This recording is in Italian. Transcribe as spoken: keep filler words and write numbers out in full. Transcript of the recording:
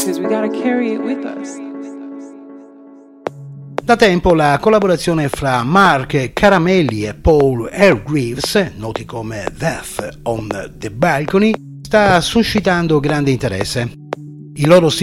because we gotta carry it with us. Da tempo la collaborazione fra Mark Caramelli e Paul Hargreaves, noti come Death on the Balcony, sta suscitando grande interesse. Il loro stile